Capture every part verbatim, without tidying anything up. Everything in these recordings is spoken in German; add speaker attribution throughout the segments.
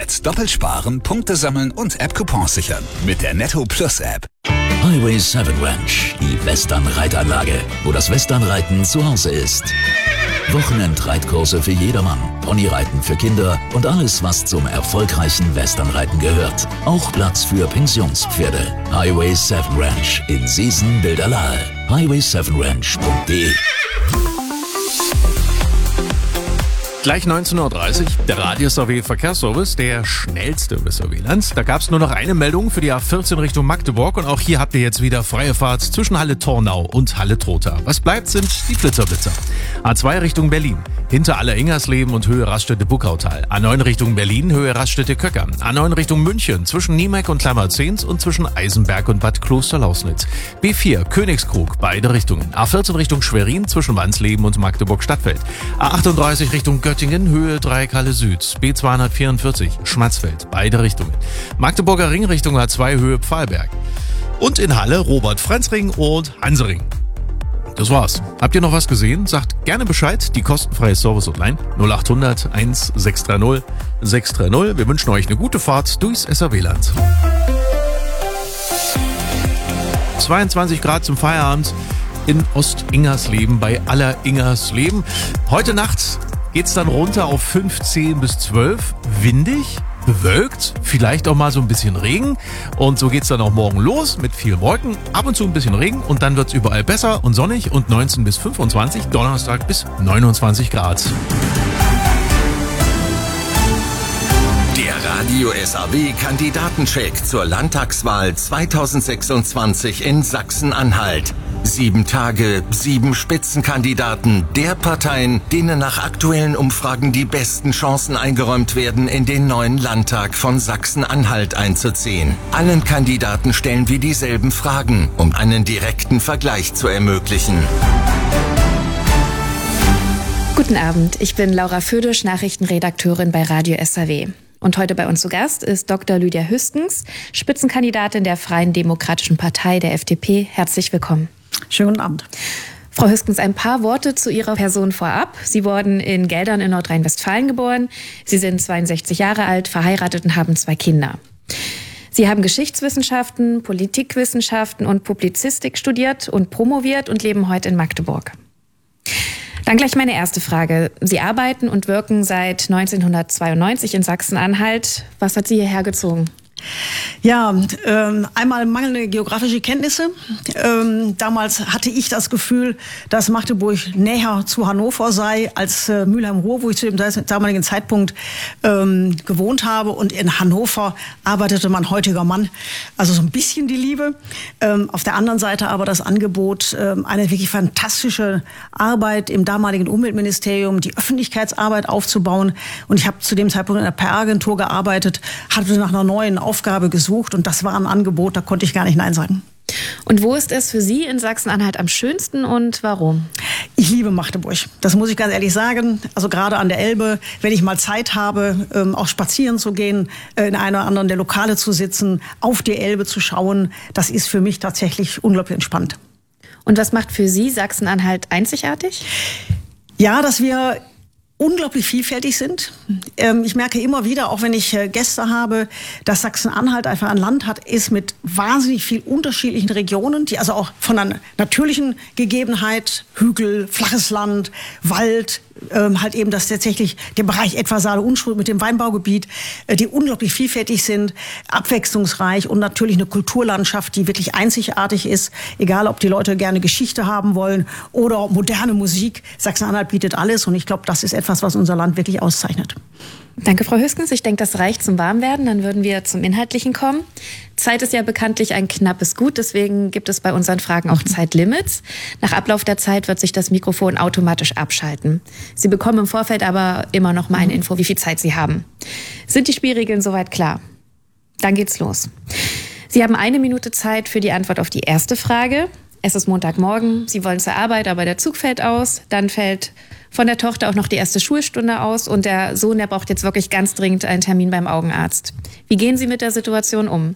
Speaker 1: Jetzt doppelt sparen, Punkte sammeln und App-Coupons sichern mit der Netto Plus App.
Speaker 2: Highway sieben Ranch, die Western-Reitanlage, wo das Westernreiten zu Hause ist. Wochenendreitkurse für jedermann, Ponyreiten für Kinder und alles, was zum erfolgreichen Westernreiten gehört. Auch Platz für Pensionspferde. Highway sieben Ranch in Seesen-Bilderlahe. highway sieben ranch punkt de.
Speaker 3: Gleich neunzehn Uhr dreißig, der Radio-S A W Verkehrsservice, der schnellste bis S A W-Land. Da gab es nur noch eine Meldung für die A vierzehn Richtung Magdeburg und auch hier habt ihr jetzt wieder freie Fahrt zwischen Halle-Tornau und Halle-Trotha. Was bleibt, sind die Blitzerblitzer. A zwei Richtung Berlin, hinter Aller-Ingersleben und Höhe Raststätte-Buckautal. A neun Richtung Berlin, Höhe Raststätte-Köcker. A neun Richtung München, zwischen Niemeck und Klammerzehns und zwischen Eisenberg und Bad Klosterlausnitz. B vier, Königskrug, beide Richtungen. A vierzehn Richtung Schwerin, zwischen Wansleben und Magdeburg-Stadtfeld. A achtunddreißig Richtung Göttingen, Höhe Dreieck-Halle Süd. B zweihundertvierundvierzig, Schmatzfeld, beide Richtungen. Magdeburger Ring Richtung A zwei, Höhe Pfahlberg. Und in Halle Robert-Franz-Ring und Hansering. Das war's. Habt ihr noch was gesehen? Sagt gerne Bescheid. Die kostenfreie Service Hotline null acht hundert eins sechs drei null sechs drei null. Wir wünschen euch eine gute Fahrt durchs S A W-Land. zweiundzwanzig Grad zum Feierabend in Ost-Ingersleben bei Aller-Ingersleben. Heute Nacht geht's dann runter auf fünfzehn bis zwölf. Windig, bewölkt, vielleicht auch mal so ein bisschen Regen. Und so geht's dann auch morgen los mit viel Wolken, ab und zu ein bisschen Regen und dann wird's überall besser und sonnig und neunzehn bis fünfundzwanzig, Donnerstag bis neunundzwanzig Grad.
Speaker 4: Der Radio-S A W-Kandidatencheck zur Landtagswahl zweitausendsechsundzwanzig in Sachsen-Anhalt. Sieben Tage, sieben Spitzenkandidaten der Parteien, denen nach aktuellen Umfragen die besten Chancen eingeräumt werden, in den neuen Landtag von Sachsen-Anhalt einzuziehen. Allen Kandidaten stellen wir dieselben Fragen, um einen direkten Vergleich zu ermöglichen.
Speaker 5: Guten Abend, ich bin Laura Födisch, Nachrichtenredakteurin bei Radio-S A W. Und heute bei uns zu Gast ist Doktor Lydia Hüskens, Spitzenkandidatin der Freien Demokratischen Partei, der F D P. Herzlich willkommen.
Speaker 6: Schönen guten Abend.
Speaker 5: Frau Hüskens, ein paar Worte zu Ihrer Person vorab. Sie wurden in Geldern in Nordrhein-Westfalen geboren. Sie sind zweiundsechzig Jahre alt, verheiratet und haben zwei Kinder. Sie haben Geschichtswissenschaften, Politikwissenschaften und Publizistik studiert und promoviert und leben heute in Magdeburg. Dann gleich meine erste Frage. Sie arbeiten und wirken seit neunzehnhundertzweiundneunzig in Sachsen-Anhalt. Was hat Sie hierher gezogen?
Speaker 6: Ja, ähm, einmal mangelnde geografische Kenntnisse. Ähm, damals hatte ich das Gefühl, dass Magdeburg näher zu Hannover sei als äh, Mülheim-Ruhr, wo ich zu dem damaligen Zeitpunkt ähm, gewohnt habe. Und in Hannover arbeitete mein heutiger Mann. Also so ein bisschen die Liebe. Ähm, auf der anderen Seite aber das Angebot, ähm, eine wirklich fantastische Arbeit im damaligen Umweltministerium, die Öffentlichkeitsarbeit aufzubauen. Und ich habe zu dem Zeitpunkt in einer P R-Agentur gearbeitet, hatte nach einer neuen Aufgabe gesucht und das war ein Angebot, da konnte ich gar nicht Nein sagen.
Speaker 5: Und wo ist es für Sie in Sachsen-Anhalt am schönsten und warum?
Speaker 6: Ich liebe Magdeburg, das muss ich ganz ehrlich sagen. Also gerade an der Elbe, wenn ich mal Zeit habe, ähm, auch spazieren zu gehen, äh, in einer oder anderen der Lokale zu sitzen, auf die Elbe zu schauen, das ist für mich tatsächlich unglaublich entspannt.
Speaker 5: Und was macht für Sie Sachsen-Anhalt einzigartig?
Speaker 6: Ja, dass wir unglaublich vielfältig sind. Ähm, ich merke immer wieder, auch wenn ich äh, Gäste habe, dass Sachsen-Anhalt einfach ein Land hat, ist mit wahnsinnig viel unterschiedlichen Regionen, die also auch von einer natürlichen Gegebenheit, Hügel, flaches Land, Wald, ähm, halt eben das tatsächlich der Bereich etwa Saale-Unstrut mit dem Weinbaugebiet, äh, die unglaublich vielfältig sind, abwechslungsreich und natürlich eine Kulturlandschaft, die wirklich einzigartig ist, egal ob die Leute gerne Geschichte haben wollen oder moderne Musik. Sachsen-Anhalt bietet alles und ich glaube, das ist etwas, was unser Land wirklich auszeichnet.
Speaker 5: Danke, Frau Hüskens. Ich denke, das reicht zum Warmwerden. Dann würden wir zum Inhaltlichen kommen. Zeit ist ja bekanntlich ein knappes Gut, deswegen gibt es bei unseren Fragen auch Zeitlimits. Nach Ablauf der Zeit wird sich das Mikrofon automatisch abschalten. Sie bekommen im Vorfeld aber immer noch mal eine Info, wie viel Zeit Sie haben. Sind die Spielregeln soweit klar? Dann geht's los. Sie haben eine Minute Zeit für die Antwort auf die erste Frage. Es ist Montagmorgen, Sie wollen zur Arbeit, aber der Zug fällt aus. Dann fällt von der Tochter auch noch die erste Schulstunde aus und der Sohn, der braucht jetzt wirklich ganz dringend einen Termin beim Augenarzt. Wie gehen Sie mit der Situation um?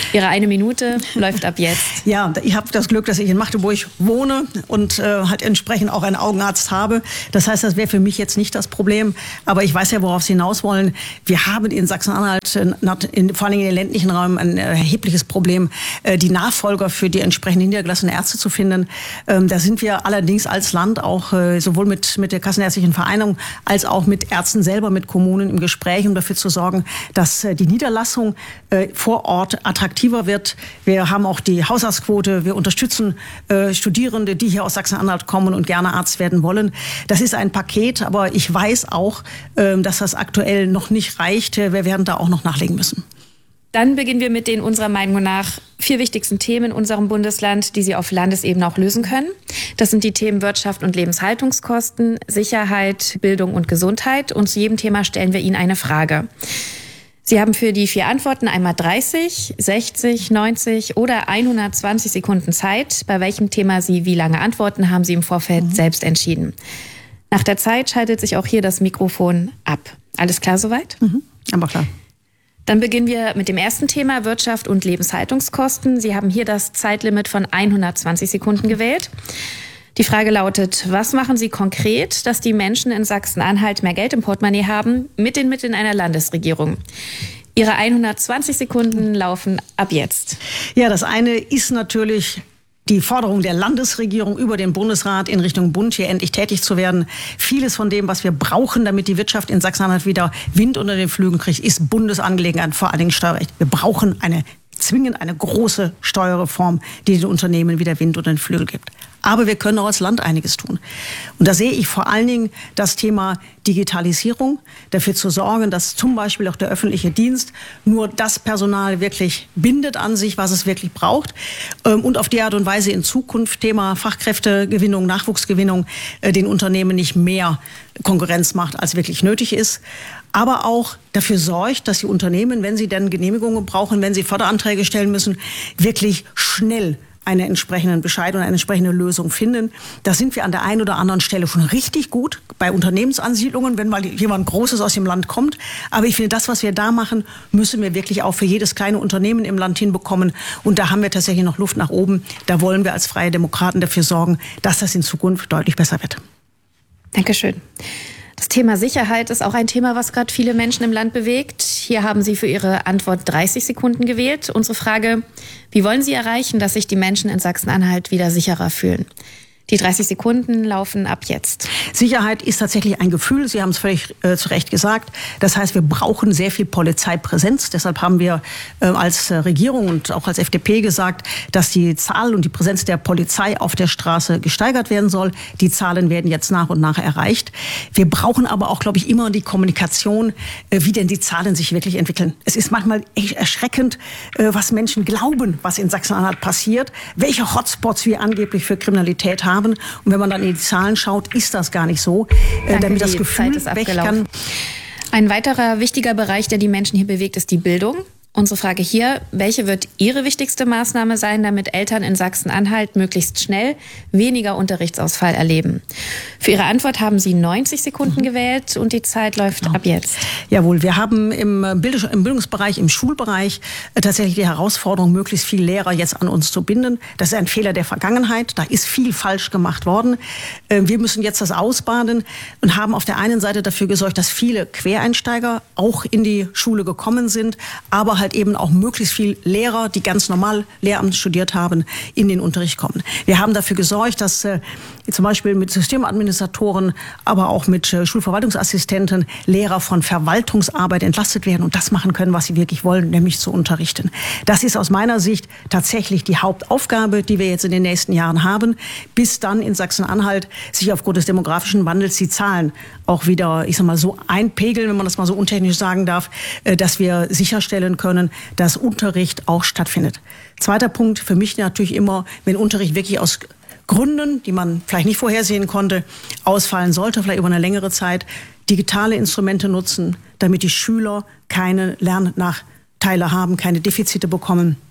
Speaker 5: Ihre eine Minute läuft ab jetzt.
Speaker 6: Ja, ich habe das Glück, dass ich in Magdeburg wohne und äh, halt entsprechend auch einen Augenarzt habe. Das heißt, das wäre für mich jetzt nicht das Problem. Aber ich weiß ja, worauf Sie hinaus wollen. Wir haben in Sachsen-Anhalt, in, in, vor allem in den ländlichen Räumen, ein erhebliches Problem, äh, die Nachfolger für die entsprechenden niedergelassenen Ärzte zu finden. Ähm, da sind wir allerdings als Land auch äh, sowohl mit, mit der Kassenärztlichen Vereinigung als auch mit Ärzten selber, mit Kommunen im Gespräch, um dafür zu sorgen, dass äh, die Niederlassung äh, vor Ort attraktiver wird. Wir haben auch die Hausarztquote. Wir unterstützen äh, Studierende, die hier aus Sachsen-Anhalt kommen und gerne Arzt werden wollen. Das ist ein Paket, aber ich weiß auch, äh, dass das aktuell noch nicht reicht. Wir werden da auch noch nachlegen müssen.
Speaker 5: Dann beginnen wir mit den unserer Meinung nach vier wichtigsten Themen in unserem Bundesland, die Sie auf Landesebene auch lösen können. Das sind die Themen Wirtschaft und Lebenshaltungskosten, Sicherheit, Bildung und Gesundheit. Und zu jedem Thema stellen wir Ihnen eine Frage. Sie haben für die vier Antworten einmal dreißig, sechzig, neunzig oder hundertzwanzig Sekunden Zeit. Bei welchem Thema Sie wie lange antworten, haben Sie im Vorfeld mhm. selbst entschieden. Nach der Zeit schaltet sich auch hier das Mikrofon ab. Alles klar soweit?
Speaker 6: Mhm. Aber klar.
Speaker 5: Dann beginnen wir mit dem ersten Thema, Wirtschaft und Lebenshaltungskosten. Sie haben hier das Zeitlimit von hundertzwanzig Sekunden gewählt. Die Frage lautet, was machen Sie konkret, dass die Menschen in Sachsen-Anhalt mehr Geld im Portemonnaie haben mit den Mitteln einer Landesregierung? Ihre hundertzwanzig Sekunden laufen ab jetzt.
Speaker 6: Ja, das eine ist natürlich die Forderung der Landesregierung über den Bundesrat in Richtung Bund, hier endlich tätig zu werden. Vieles von dem, was wir brauchen, damit die Wirtschaft in Sachsen-Anhalt wieder Wind unter den Flügeln kriegt, ist Bundesangelegenheit, vor allen Dingen Steuerrecht. Wir brauchen eine zwingend eine große Steuerreform, die den Unternehmen wieder Wind unter den Flügeln gibt. Aber wir können auch als Land einiges tun. Und da sehe ich vor allen Dingen das Thema Digitalisierung, dafür zu sorgen, dass zum Beispiel auch der öffentliche Dienst nur das Personal wirklich bindet an sich, was es wirklich braucht. Und auf die Art und Weise in Zukunft Thema Fachkräftegewinnung, Nachwuchsgewinnung den Unternehmen nicht mehr Konkurrenz macht, als wirklich nötig ist. Aber auch dafür sorgt, dass die Unternehmen, wenn sie denn Genehmigungen brauchen, wenn sie Förderanträge stellen müssen, wirklich schnell einen entsprechenden Bescheid und eine entsprechende Lösung finden. Da sind wir an der einen oder anderen Stelle schon richtig gut bei Unternehmensansiedlungen, wenn mal jemand Großes aus dem Land kommt. Aber ich finde, das, was wir da machen, müssen wir wirklich auch für jedes kleine Unternehmen im Land hinbekommen. Und da haben wir tatsächlich noch Luft nach oben. Da wollen wir als Freie Demokraten dafür sorgen, dass das in Zukunft deutlich besser wird.
Speaker 5: Dankeschön. Das Thema Sicherheit ist auch ein Thema, was gerade viele Menschen im Land bewegt. Hier haben Sie für Ihre Antwort dreißig Sekunden gewählt. Unsere Frage, wie wollen Sie erreichen, dass sich die Menschen in Sachsen-Anhalt wieder sicherer fühlen? Die dreißig Sekunden laufen ab jetzt.
Speaker 6: Sicherheit ist tatsächlich ein Gefühl. Sie haben es völlig äh, zu Recht gesagt. Das heißt, wir brauchen sehr viel Polizeipräsenz. Deshalb haben wir äh, als äh, Regierung und auch als F D P gesagt, dass die Zahl und die Präsenz der Polizei auf der Straße gesteigert werden soll. Die Zahlen werden jetzt nach und nach erreicht. Wir brauchen aber auch, glaube ich, immer die Kommunikation, äh, wie denn die Zahlen sich wirklich entwickeln. Es ist manchmal echt erschreckend, äh, was Menschen glauben, was in Sachsen-Anhalt passiert, welche Hotspots wir angeblich für Kriminalität haben. Und wenn man dann in die Zahlen schaut, ist das gar nicht so.
Speaker 5: Danke,
Speaker 6: damit das Gefühl
Speaker 5: Zeit ist weg kann. Ein weiterer wichtiger Bereich, der die Menschen hier bewegt, ist die Bildung. Unsere Frage hier, welche wird Ihre wichtigste Maßnahme sein, damit Eltern in Sachsen-Anhalt möglichst schnell weniger Unterrichtsausfall erleben? Für Ihre Antwort haben Sie neunzig Sekunden gewählt und die Zeit läuft ab jetzt.
Speaker 6: Jawohl, wir haben im Bildungsbereich, im Schulbereich tatsächlich die Herausforderung, möglichst viele Lehrer jetzt an uns zu binden. Das ist ein Fehler der Vergangenheit. Da ist viel falsch gemacht worden. Wir müssen jetzt das ausbaden und haben auf der einen Seite dafür gesorgt, dass viele Quereinsteiger auch in die Schule gekommen sind, aber halt eben auch möglichst viel Lehrer, die ganz normal Lehramt studiert haben, in den Unterricht kommen. Wir haben dafür gesorgt, dass äh, zum Beispiel mit Systemadministratoren, aber auch mit äh, Schulverwaltungsassistenten Lehrer von Verwaltungsarbeit entlastet werden und das machen können, was sie wirklich wollen, nämlich zu unterrichten. Das ist aus meiner Sicht tatsächlich die Hauptaufgabe, die wir jetzt in den nächsten Jahren haben, bis dann in Sachsen-Anhalt sich aufgrund des demografischen Wandels die Zahlen auch wieder, ich sag mal, so einpegeln, wenn man das mal so untechnisch sagen darf, äh, dass wir sicherstellen können, dass Unterricht auch stattfindet. Zweiter Punkt für mich natürlich immer, wenn Unterricht wirklich aus Gründen, die man vielleicht nicht vorhersehen konnte, ausfallen sollte, vielleicht über eine längere Zeit, digitale Instrumente nutzen, damit die Schüler keine Lernnachteile haben, keine Defizite bekommen.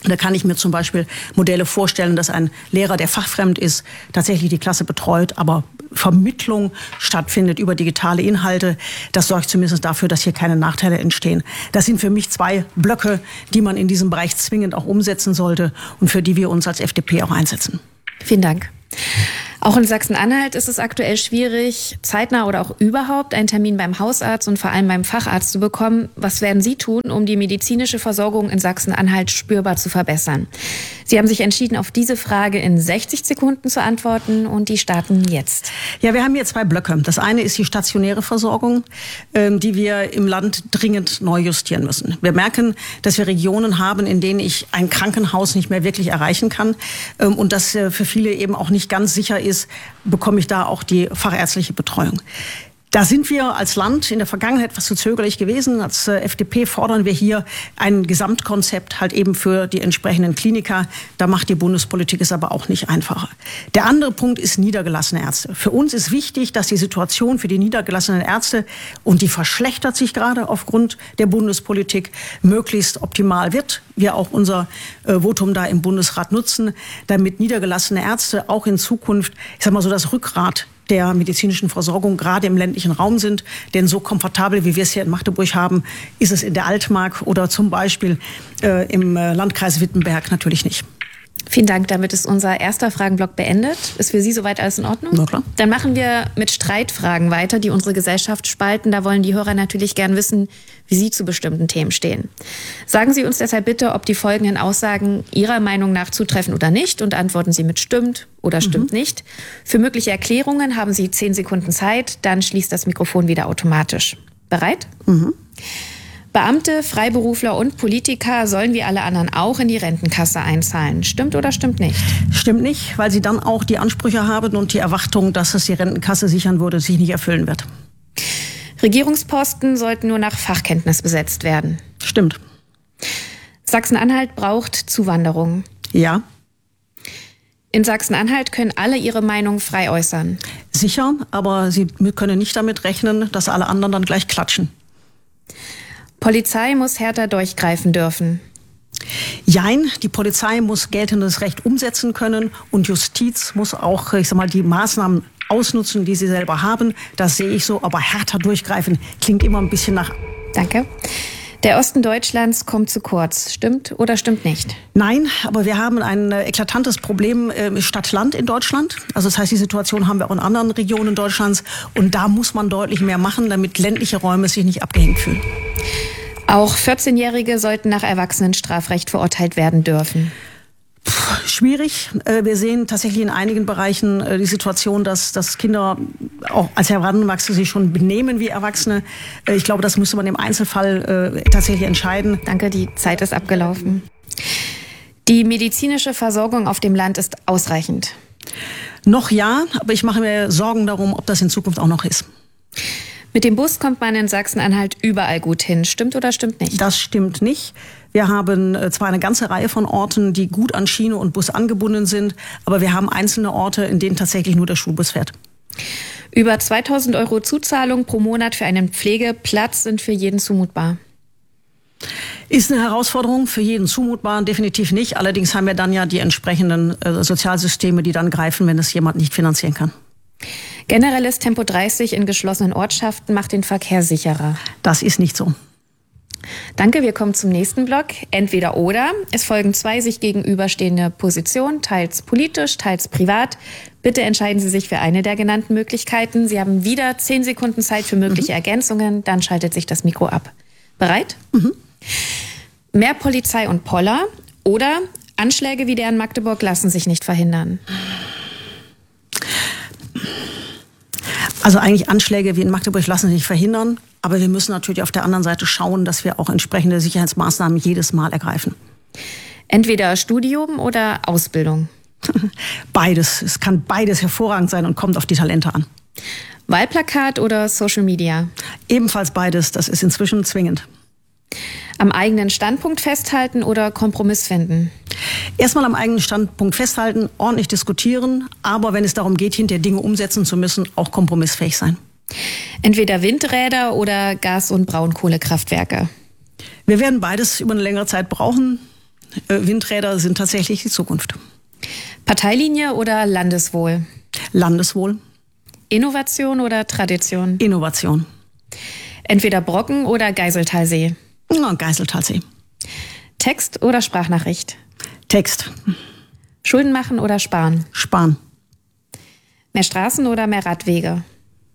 Speaker 6: Da kann ich mir zum Beispiel Modelle vorstellen, dass ein Lehrer, der fachfremd ist, tatsächlich die Klasse betreut, aber Vermittlung stattfindet über digitale Inhalte. Das sorgt zumindest dafür, dass hier keine Nachteile entstehen. Das sind für mich zwei Blöcke, die man in diesem Bereich zwingend auch umsetzen sollte und für die wir uns als F D P auch einsetzen.
Speaker 5: Vielen Dank. Auch in Sachsen-Anhalt ist es aktuell schwierig, zeitnah oder auch überhaupt einen Termin beim Hausarzt und vor allem beim Facharzt zu bekommen. Was werden Sie tun, um die medizinische Versorgung in Sachsen-Anhalt spürbar zu verbessern? Sie haben sich entschieden, auf diese Frage in sechzig Sekunden zu antworten und die starten jetzt.
Speaker 6: Ja, wir haben hier zwei Blöcke. Das eine ist die stationäre Versorgung, die wir im Land dringend neu justieren müssen. Wir merken, dass wir Regionen haben, in denen ich ein Krankenhaus nicht mehr wirklich erreichen kann und dass für viele eben auch nicht ganz sicher ist, bekomme ich da auch die fachärztliche Betreuung. Da sind wir als Land in der Vergangenheit etwas zu zögerlich gewesen. Als F D P fordern wir hier ein Gesamtkonzept halt eben für die entsprechenden Kliniker. Da macht die Bundespolitik es aber auch nicht einfacher. Der andere Punkt ist niedergelassene Ärzte. Für uns ist wichtig, dass die Situation für die niedergelassenen Ärzte, und die verschlechtert sich gerade aufgrund der Bundespolitik, möglichst optimal wird. Wir auch unser äh, Votum da im Bundesrat nutzen, damit niedergelassene Ärzte auch in Zukunft, ich sag mal so, das Rückgrat der medizinischen Versorgung gerade im ländlichen Raum sind. Denn so komfortabel, wie wir es hier in Magdeburg haben, ist es in der Altmark oder zum Beispiel äh, im äh, Landkreis Wittenberg natürlich nicht.
Speaker 5: Vielen Dank. Damit ist unser erster Fragenblock beendet. Ist für Sie soweit alles in Ordnung?
Speaker 6: Na klar.
Speaker 5: Dann machen wir mit Streitfragen weiter, die unsere Gesellschaft spalten. Da wollen die Hörer natürlich gern wissen, wie Sie zu bestimmten Themen stehen. Sagen Sie uns deshalb bitte, ob die folgenden Aussagen Ihrer Meinung nach zutreffen oder nicht, und antworten Sie mit stimmt oder stimmt mhm. nicht. Für mögliche Erklärungen haben Sie zehn Sekunden Zeit, dann schließt das Mikrofon wieder automatisch. Bereit?
Speaker 6: Mhm.
Speaker 5: Beamte, Freiberufler und Politiker sollen wie alle anderen auch in die Rentenkasse einzahlen. Stimmt oder stimmt nicht?
Speaker 6: Stimmt nicht, weil sie dann auch die Ansprüche haben und die Erwartung, dass es die Rentenkasse sichern würde, sich nicht erfüllen wird.
Speaker 5: Regierungsposten sollten nur nach Fachkenntnis besetzt werden.
Speaker 6: Stimmt.
Speaker 5: Sachsen-Anhalt braucht Zuwanderung.
Speaker 6: Ja.
Speaker 5: In Sachsen-Anhalt können alle ihre Meinung frei äußern.
Speaker 6: Sicher, aber sie können nicht damit rechnen, dass alle anderen dann gleich klatschen.
Speaker 5: Polizei muss härter durchgreifen dürfen.
Speaker 6: Jein, die Polizei muss geltendes Recht umsetzen können und Justiz muss auch, ich sag mal, die Maßnahmen ausnutzen, die sie selber haben. Das sehe ich so, aber härter durchgreifen klingt immer ein bisschen nach...
Speaker 5: Danke. Der Osten Deutschlands kommt zu kurz. Stimmt oder stimmt nicht?
Speaker 6: Nein, aber wir haben ein eklatantes Problem äh, Stadt-Land in Deutschland. Also das heißt, die Situation haben wir auch in anderen Regionen Deutschlands. Und da muss man deutlich mehr machen, damit ländliche Räume sich nicht abgehängt fühlen.
Speaker 5: Auch vierzehnjährige sollten nach Erwachsenenstrafrecht verurteilt werden dürfen.
Speaker 6: Puh, schwierig. Wir sehen tatsächlich in einigen Bereichen die Situation, dass, dass Kinder auch als Heranwachsende sich schon benehmen wie Erwachsene. Ich glaube, das müsste man im Einzelfall äh, tatsächlich entscheiden.
Speaker 5: Danke, die Zeit ist abgelaufen. Die medizinische Versorgung auf dem Land ist ausreichend.
Speaker 6: Noch ja, aber ich mache mir Sorgen darum, ob das in Zukunft auch noch ist.
Speaker 5: Mit dem Bus kommt man in Sachsen-Anhalt überall gut hin. Stimmt oder stimmt nicht?
Speaker 6: Das stimmt nicht. Wir haben zwar eine ganze Reihe von Orten, die gut an Schiene und Bus angebunden sind, aber wir haben einzelne Orte, in denen tatsächlich nur der Schulbus fährt.
Speaker 5: Über zweitausend Euro Zuzahlung pro Monat für einen Pflegeplatz sind für jeden zumutbar.
Speaker 6: Ist eine Herausforderung, für jeden zumutbar, definitiv nicht. Allerdings haben wir dann ja die entsprechenden äh, Sozialsysteme, die dann greifen, wenn es jemand nicht finanzieren kann.
Speaker 5: Generelles Tempo dreißig in geschlossenen Ortschaften macht den Verkehr sicherer.
Speaker 6: Das ist nicht so.
Speaker 5: Danke, wir kommen zum nächsten Block. Entweder oder. Es folgen zwei sich gegenüberstehende Positionen, teils politisch, teils privat. Bitte entscheiden Sie sich für eine der genannten Möglichkeiten. Sie haben wieder zehn Sekunden Zeit für mögliche mhm. Ergänzungen. Dann schaltet sich das Mikro ab. Bereit?
Speaker 6: Mhm.
Speaker 5: Mehr Polizei und Poller oder Anschläge wie der in Magdeburg lassen sich nicht verhindern.
Speaker 6: Also eigentlich Anschläge wie in Magdeburg lassen sich nicht verhindern. Aber wir müssen natürlich auf der anderen Seite schauen, dass wir auch entsprechende Sicherheitsmaßnahmen jedes Mal ergreifen.
Speaker 5: Entweder Studium oder Ausbildung.
Speaker 6: Beides. Es kann beides hervorragend sein und kommt auf die Talente an.
Speaker 5: Wahlplakat oder Social Media?
Speaker 6: Ebenfalls beides. Das ist inzwischen zwingend.
Speaker 5: Am eigenen Standpunkt festhalten oder Kompromiss finden?
Speaker 6: Erstmal am eigenen Standpunkt festhalten, ordentlich diskutieren, aber wenn es darum geht, hinterher Dinge umsetzen zu müssen, auch kompromissfähig sein.
Speaker 5: Entweder Windräder oder Gas- und Braunkohlekraftwerke?
Speaker 6: Wir werden beides über eine längere Zeit brauchen. Windräder sind tatsächlich die Zukunft.
Speaker 5: Parteilinie oder Landeswohl?
Speaker 6: Landeswohl.
Speaker 5: Innovation oder Tradition?
Speaker 6: Innovation.
Speaker 5: Entweder Brocken oder Geiseltalsee?
Speaker 6: Ja, Geiseltalsee.
Speaker 5: Text oder Sprachnachricht?
Speaker 6: Text.
Speaker 5: Schulden machen oder sparen?
Speaker 6: Sparen.
Speaker 5: Mehr Straßen oder mehr Radwege?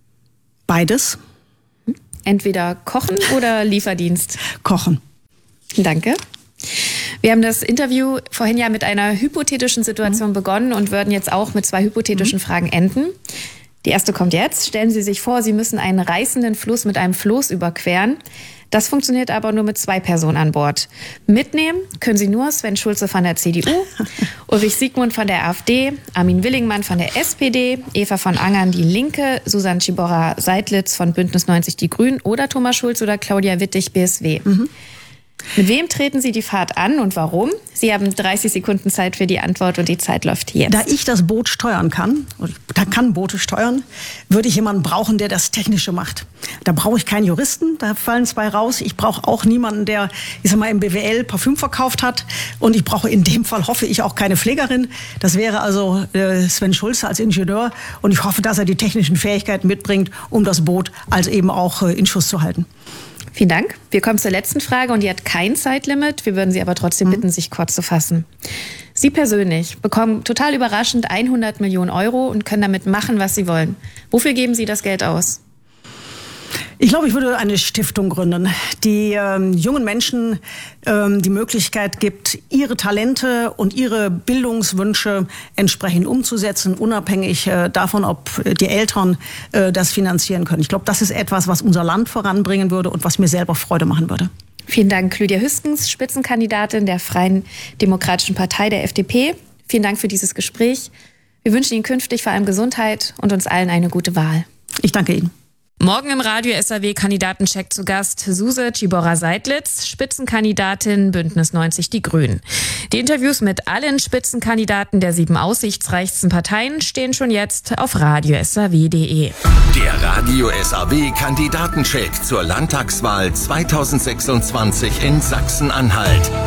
Speaker 6: Beides.
Speaker 5: Entweder kochen oder Lieferdienst?
Speaker 6: Kochen.
Speaker 5: Danke. Wir haben das Interview vorhin ja mit einer hypothetischen Situation mhm. begonnen und würden jetzt auch mit zwei hypothetischen mhm. Fragen enden. Die erste kommt jetzt. Stellen Sie sich vor, Sie müssen einen reißenden Fluss mit einem Floß überqueren. Das funktioniert aber nur mit zwei Personen an Bord. Mitnehmen können Sie nur Sven Schulze von der C D U, Ulrich Siegmund von der AfD, Armin Willingmann von der S P D, Eva von Angern die Linke, Susanne Ciborra-Seidlitz von Bündnis neunzig die Grünen oder Thomas Schulz oder Claudia Wittig B S W. Mhm. Mit wem treten Sie die Fahrt an und warum? Sie haben dreißig Sekunden Zeit für die Antwort und die Zeit läuft jetzt.
Speaker 6: Da ich das Boot steuern kann, da kann Boote steuern, würde ich jemanden brauchen, der das Technische macht. Da brauche ich keinen Juristen, da fallen zwei raus. Ich brauche auch niemanden, der, ich sag mal, im B W L Parfüm verkauft hat. Und ich brauche in dem Fall, hoffe ich, auch keine Pflegerin. Das wäre also äh, Sven Schulze als Ingenieur. Und ich hoffe, dass er die technischen Fähigkeiten mitbringt, um das Boot als eben auch äh, in Schuss zu halten.
Speaker 5: Vielen Dank. Wir kommen zur letzten Frage und die hat kein Zeitlimit. Wir würden Sie aber trotzdem bitten, sich kurz zu fassen. Sie persönlich bekommen total überraschend hundert Millionen Euro und können damit machen, was Sie wollen. Wofür geben Sie das Geld aus?
Speaker 6: Ich glaube, ich würde eine Stiftung gründen, die ähm, jungen Menschen ähm, die Möglichkeit gibt, ihre Talente und ihre Bildungswünsche entsprechend umzusetzen, unabhängig äh, davon, ob die Eltern äh, das finanzieren können. Ich glaube, das ist etwas, was unser Land voranbringen würde und was mir selber Freude machen würde.
Speaker 5: Vielen Dank, Lydia Hüskens, Spitzenkandidatin der Freien Demokratischen Partei, der F D P. Vielen Dank für dieses Gespräch. Wir wünschen Ihnen künftig vor allem Gesundheit und uns allen eine gute Wahl.
Speaker 6: Ich danke Ihnen.
Speaker 5: Morgen im Radio S A W-Kandidatencheck zu Gast Suse Ciborra-Seidlitz, Spitzenkandidatin Bündnis neunzig die Grünen. Die Interviews mit allen Spitzenkandidaten der sieben aussichtsreichsten Parteien stehen schon jetzt auf radio s a w punkt d e.
Speaker 4: Der Radio S A W-Kandidatencheck zur Landtagswahl zweitausendsechsundzwanzig in Sachsen-Anhalt.